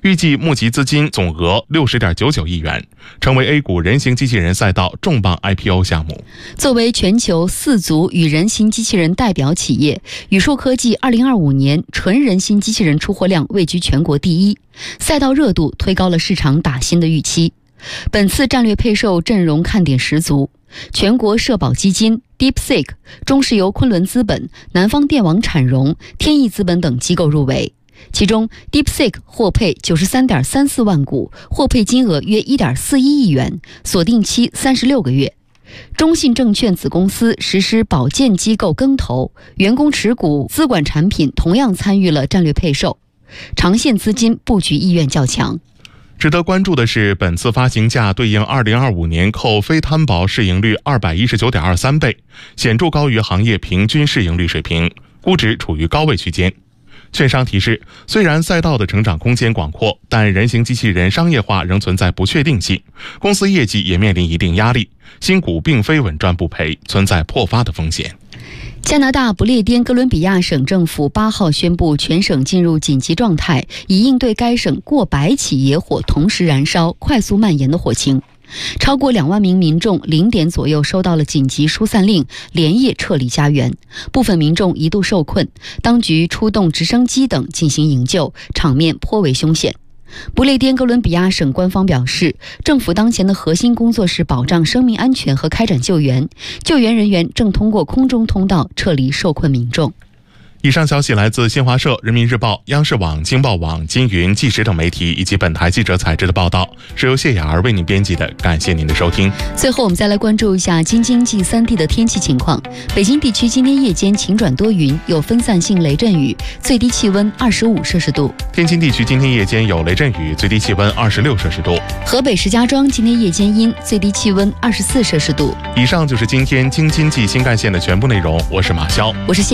预计募集资金总额60.99亿元，成为 A 股人形机器人赛道重磅 IPO 项目。 作为全球4足与人形机器人代表企业，宇硕科技2025年纯人形机器人出货量位居全国第一，赛道热度推高了市场打新的预期。本次战略配售阵容看点十足，全国社保基金、DeepSeek、中石油昆仑资本、南方电网产融、天翼资本等机构入围。其中 DeepSeek 获配93.34万股，获配金额约1.41亿元，锁定期36个月。中信证券子公司实施保荐机构更投，员工持股资管产品同样参与了战略配售，长线资金布局意愿较强。 值得关注的是，本次发行价对应2025年扣非摊薄市盈率219.23倍，显著高于行业平均市盈率水平，估值处于高位区间。券商提示，虽然赛道的成长空间广阔，但人形机器人商业化仍存在不确定性，公司业绩也面临一定压力，新股并非稳赚不赔，存在破发的风险。 加拿大不列颠哥伦比亚省政府8号宣布全省进入紧急状态，以应对该省过百起野火同时燃烧、快速蔓延的火情。超过2万名民众0点左右收到了紧急疏散令，连夜撤离家园。部分民众一度受困，当局出动直升机等进行营救，场面颇为凶险。不列颠哥伦比亚省官方表示，政府当前的核心工作是保障生命安全和开展救援，救援人员正通过空中通道撤离受困民众。 以上消息来自新华社、人民日报、央视网、京报网、金云、纪实等媒体以及本台记者采制的报道，是由谢雅儿为您编辑的。感谢您的收听。 最后我们再来关注一下京津冀3地的天气情况。北京地区今天夜间晴转多云，有分散性雷阵雨，最低气温25摄氏度。 天津地区今天夜间有雷阵雨，最低气温26摄氏度。 河北石家庄今天夜间阴，最低气温24摄氏度。 以上就是今天京津冀新干线的全部内容，我是马潇， 我是谢